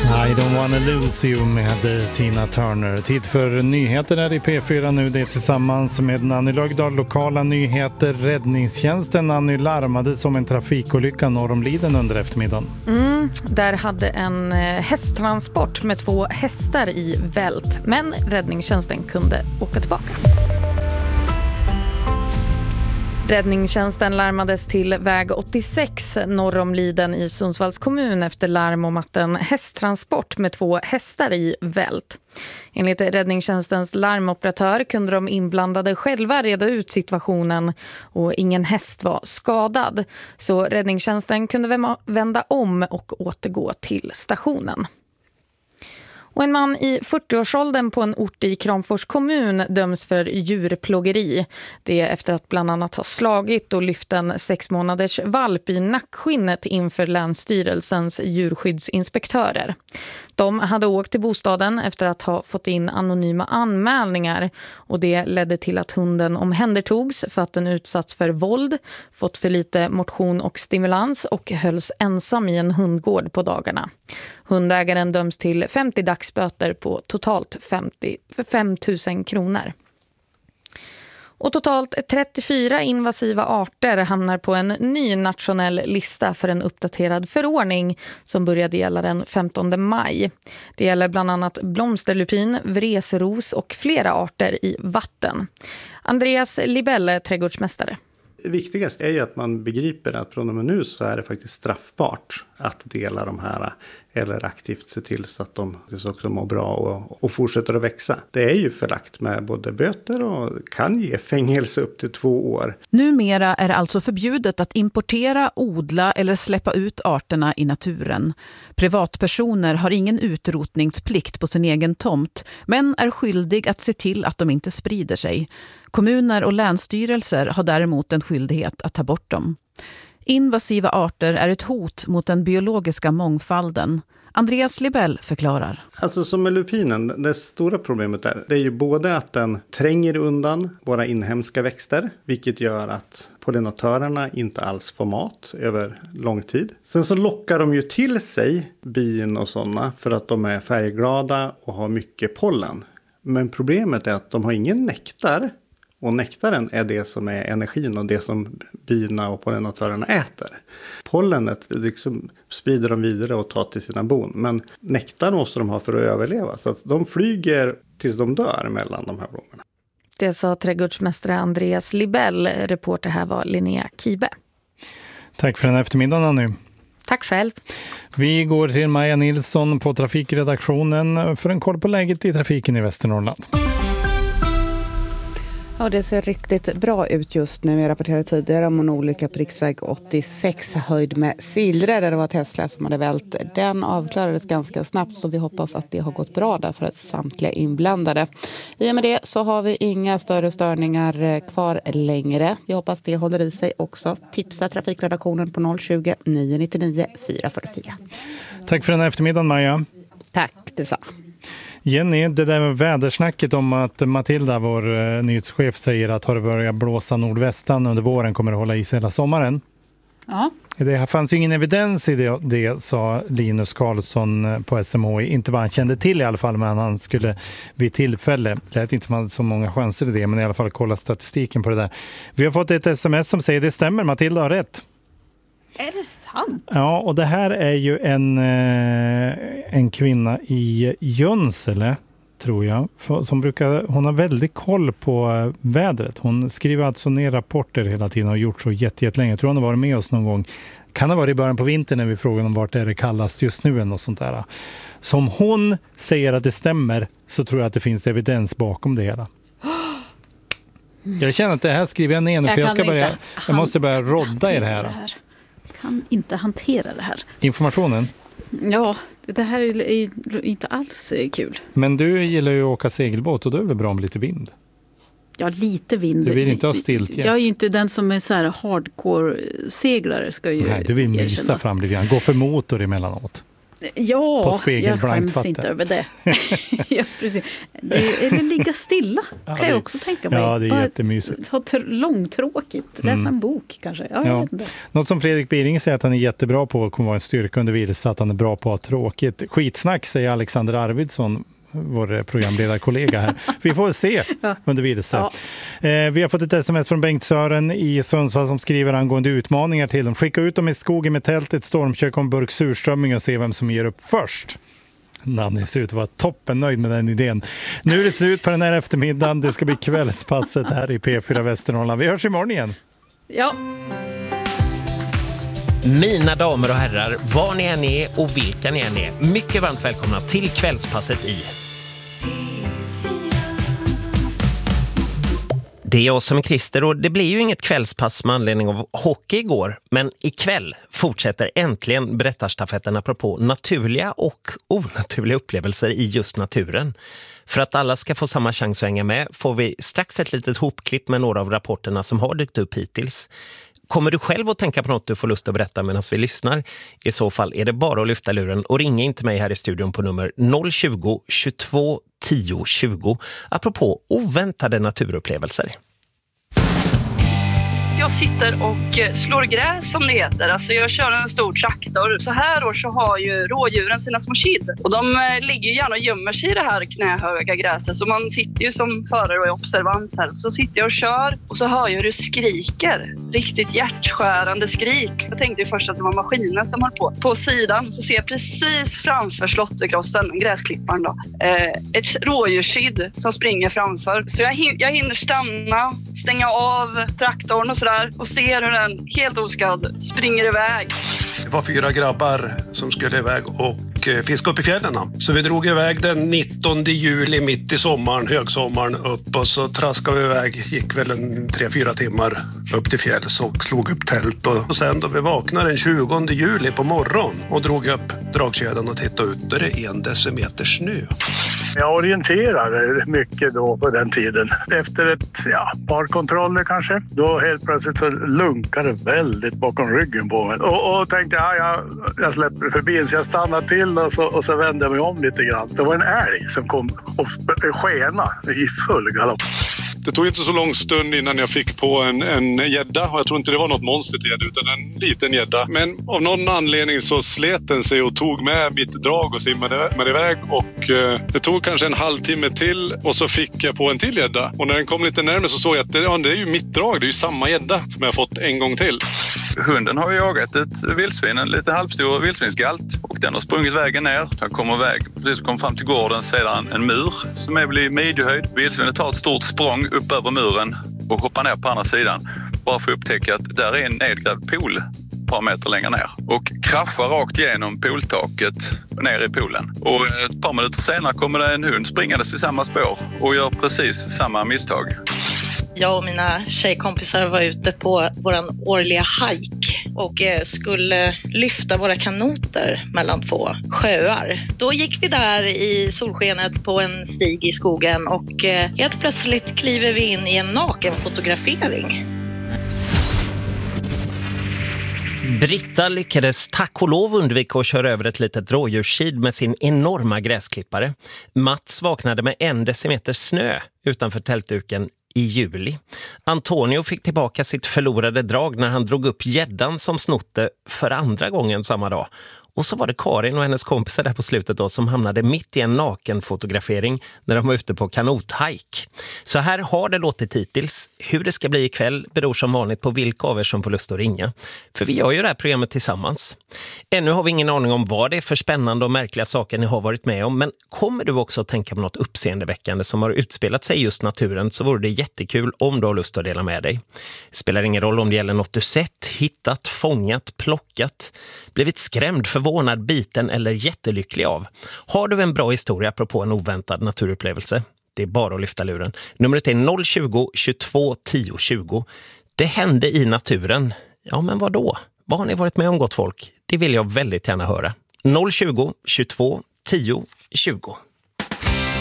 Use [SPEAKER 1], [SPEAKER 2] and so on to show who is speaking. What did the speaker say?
[SPEAKER 1] I don't wanna lose you med Tina Turner. Tid för nyheter här i P4 nu. Det är tillsammans med Nanny Lögdahl. Lokala nyheter. Räddningstjänsten Nanny larmades om en trafikolycka norr om Liden under eftermiddagen.
[SPEAKER 2] Där hade en hästtransport med 2 hästar i vält. Men räddningstjänsten kunde åka tillbaka. Räddningstjänsten larmades till väg 86 norr om Liden i Sundsvalls kommun efter larm om att en hästtransport med 2 hästar i vält. Enligt räddningstjänstens larmoperatör kunde de inblandade själva reda ut situationen och ingen häst var skadad. Så räddningstjänsten kunde vända om och återgå till stationen. Och en man i 40-årsåldern på en ort i Kramfors kommun döms för djurplågeri. Det är efter att bland annat ha slagit och lyft en 6 månaders valp i nackskinnet inför Länsstyrelsens djurskyddsinspektörer. De hade åkt till bostaden efter att ha fått in anonyma anmälningar och det ledde till att hunden omhändertogs för att den utsatts för våld, fått för lite motion och stimulans och hölls ensam i en hundgård på dagarna. Hundägaren döms till 50 dagsböter på totalt 5 000 kronor. Och totalt 34 invasiva arter hamnar på en ny nationell lista för en uppdaterad förordning som började gälla den 15 maj. Det gäller bland annat blomsterlupin, vresros och flera arter i vatten. Andreas Libelle, trädgårdsmästare.
[SPEAKER 3] Viktigast är ju att man begriper att från och med nu så är det faktiskt straffbart att dela de här eller aktivt se till så att de också mår bra och fortsätter att växa. Det är ju förlagt med både böter och kan ge fängelse upp till 2 år.
[SPEAKER 4] Numera är det alltså förbjudet att importera, odla eller släppa ut arterna i naturen. Privatpersoner har ingen utrotningsplikt på sin egen tomt men är skyldig att se till att de inte sprider sig. Kommuner och länsstyrelser har däremot en skyldighet att ta bort dem. Invasiva arter är ett hot mot den biologiska mångfalden. Andreas Libell förklarar.
[SPEAKER 3] Alltså som med lupinen, det stora problemet det är ju både att den tränger undan våra inhemska växter, vilket gör att pollinatörerna inte alls får mat över lång tid. Sen så lockar de ju till sig bin och sådana för att de är färgglada och har mycket pollen. Men problemet är att de har ingen nektar. Och nektaren är det som är energin och det som bina och pollinatörerna äter. Pollenet liksom sprider de vidare och tar till sina bon. Men nektar måste de ha för att överleva. Så att de flyger tills de dör mellan de här blommorna.
[SPEAKER 2] Det sa trädgårdsmästare Andreas Libell. Reporter här var Linnea Kibe.
[SPEAKER 1] Tack för den eftermiddagen nu.
[SPEAKER 2] Tack själv.
[SPEAKER 1] Vi går till Maja Nilsson på trafikredaktionen för en koll på läget i trafiken i Västernorrland.
[SPEAKER 5] Ja, det ser riktigt bra ut just nu. Jag rapporterade tidigare om en olycka på riksväg 86 höjd med Silre där det var ett Tesla som hade vält. Den avklarades ganska snabbt så vi hoppas att det har gått bra där för att samtliga inblandade. I och med det så har vi inga större störningar kvar längre. Vi hoppas det håller i sig också. Tipsa trafikredaktionen på 020-999 444.
[SPEAKER 1] Tack för den eftermiddagen Maja.
[SPEAKER 5] Tack, detsamma.
[SPEAKER 1] Jenny, det där med vädersnacket om att Matilda, vår nyhetschef, säger att har det börjat blåsa nordvästan under våren kommer det hålla i sig hela sommaren.
[SPEAKER 6] Ja.
[SPEAKER 1] Det fanns ju ingen evidens i det, sa Linus Karlsson på SMHI. Inte vad han kände till i alla fall, men han skulle vid tillfälle, det lät inte som hade så många chanser i det, men i alla fall kolla statistiken på det där. Vi har fått ett sms som säger det stämmer, Matilda har rätt.
[SPEAKER 6] Är det sant?
[SPEAKER 1] Ja, och det här är ju en kvinna i Jönsele, tror jag, hon har väldigt koll på vädret. Hon skriver alltså ner rapporter hela tiden och har gjort så jättelänge. Jag tror hon har varit med oss någon gång. Kan ha varit i början på vintern när vi frågar om vart är det kallast just nu eller något sånt där. Så om hon säger att det stämmer så tror jag att det finns evidens bakom det hela. Jag känner att det här skriver jag ner nu för jag måste börja rodda i det här.
[SPEAKER 6] Kan inte hantera det här.
[SPEAKER 1] Informationen?
[SPEAKER 6] Ja, det här är inte alls kul.
[SPEAKER 1] Men du gillar ju att åka segelbåt och då är det väl bra med lite vind?
[SPEAKER 6] Ja, lite vind.
[SPEAKER 1] Du vill inte ha stiltje.
[SPEAKER 6] Jag är ju inte den som är så här hardcore seglare. Ska ju.
[SPEAKER 1] Nej, du vill mysa fram lite grann. Gå för motor emellanåt.
[SPEAKER 6] Ja,
[SPEAKER 1] på spegelblankt
[SPEAKER 6] jag skäms inte över det. Ja, precis. Eller ligga stilla kan jag också tänka mig.
[SPEAKER 1] Ja, det är
[SPEAKER 6] bara
[SPEAKER 1] jättemysigt.
[SPEAKER 6] Ha långtråkigt. Läsa en bok kanske. Ja, jag vet inte.
[SPEAKER 1] Något som Fredrik Biring säger att han är jättebra på kommer vara en styrka under Vilse, att han är bra på att ha tråkigt. Skitsnack säger Alexander Arvidsson, vår programledarkollega här. Vi får se under Vilse. Ja. Vi har fått ett sms från Bengt Sören i Sundsvall som skriver angående utmaningar till dem. Skicka ut dem i skogen med tältet, stormkök och en burk surströmming och se vem som ger upp först. Nanny ser ut att vara toppennöjd med den idén. Nu är det slut på den här eftermiddagen. Det ska bli kvällspasset här i P4 Västernorrland. Vi hörs imorgon igen.
[SPEAKER 6] Ja.
[SPEAKER 7] Mina damer och herrar, var ni än är och vilka ni än är, mycket varmt välkomna till kvällspasset i Det är jag som är Christer och det blir ju inget kvällspass med anledning av hockey igår. Men ikväll fortsätter äntligen berättarstafetten apropå naturliga och onaturliga upplevelser i just naturen. För att alla ska få samma chans att hänga med får vi strax ett litet hopklipp med några av rapporterna som har dykt upp hittills. Kommer du själv att tänka på något du får lust att berätta medan vi lyssnar? I så fall är det bara att lyfta luren och ringa in till mig här i studion på nummer 020 22 10 20 apropå oväntade naturupplevelser.
[SPEAKER 8] Jag sitter och slår gräs som det heter. Alltså jag kör en stor traktor. Så här år så har ju rådjuren sina små kid. Och de ligger gärna och gömmer sig i det här knähöga gräset. Så man sitter ju som förare och är observans här. Så sitter jag och kör och så hör jag hur det skriker. Riktigt hjärtskärande skrik. Jag tänkte ju först att det var maskinen som höll på. På sidan så ser jag precis framför slåtterkrossen, gräsklipparen då, ett rådjurskid som springer framför. Så jag hinner stanna, stänga av traktorn och sådär och ser hur den helt oskadd springer iväg.
[SPEAKER 9] Det var 4 grabbar som skulle iväg och fiska upp i fjällen. Så vi drog iväg den 19 juli mitt i sommaren, högsommaren upp och så traskade vi iväg, gick väl 3-4 timmar upp till fjälls och slog upp tält. Och sen då vi vaknade den 20 juli på morgon och drog upp dragkedjan och tittade ut, där det är 1 decimeter snö.
[SPEAKER 10] Jag orienterade mycket då på den tiden. Efter ett par kontroller kanske. Då helt plötsligt så lunkade det väldigt bakom ryggen på mig. Och tänkte jag släpper förbi så jag stannade till och så vände jag mig om lite grann. Det var en älg som kom och skena i full galopp.
[SPEAKER 11] Det tog inte så lång stund innan jag fick på en gädda. Och jag tror inte det var något monster till gädda utan en liten gädda. Men av någon anledning så slet den sig och tog med mitt drag och simmade iväg. Och det tog kanske en halvtimme till och så fick jag på en till gädda. Och när den kom lite närmare så såg jag att det är ju mitt drag. Det är ju samma gädda som jag har fått en gång till.
[SPEAKER 12] Hunden har jagat ett vildsvin, en lite halvstor vildsvinsgalt. Och den har sprungit vägen ner. Den kom fram till gården sedan en mur som är vid midjehöjd. Vildsvinet tar ett stort språng upp över muren och hoppar ner på andra sidan. Bara för att upptäcka att där är en nedgrävd pool ett par meter längre ner. Och kraschar rakt igenom pooltaket ner i poolen. Och ett par minuter senare kommer det en hund springandes i samma spår och gör precis samma misstag.
[SPEAKER 13] Jag och mina tjejkompisar var ute på våran årliga hike och skulle lyfta våra kanoter mellan 2 sjöar. Då gick vi där i solskenet på en stig i skogen och helt plötsligt kliver vi in i en nakenfotografering.
[SPEAKER 7] Britta lyckades tack och lov undvika att köra över ett litet rådjurskid med sin enorma gräsklippare. Mats vaknade med 1 decimeter snö utanför tältduken i juli. Antonio fick tillbaka sitt förlorade drag när han drog upp gäddan som snotte för andra gången samma dag. Och så var det Karin och hennes kompisar där på slutet då som hamnade mitt i en nakenfotografering när de var ute på kanothike. Så här har det låtit hittills. Hur det ska bli ikväll beror som vanligt på vilka av er som får lust att ringa. För vi gör ju det här programmet tillsammans. Ännu har vi ingen aning om vad det är för spännande och märkliga saker ni har varit med om. Men kommer du också att tänka på något uppseendeväckande som har utspelat sig i just naturen så vore det jättekul om du har lust att dela med dig. Det spelar ingen roll om det gäller något du sett, hittat, fångat, plockat, blivit skrämd, förvånad, biten eller jättelycklig av. Har du en bra historia apropå en oväntad naturupplevelse? Det är bara att lyfta luren. Numret är 020 22 10 20. Det hände i naturen. Ja, men vad då? Vad har ni varit med om, gott folk? Det vill jag väldigt gärna höra. 020 22 10 20.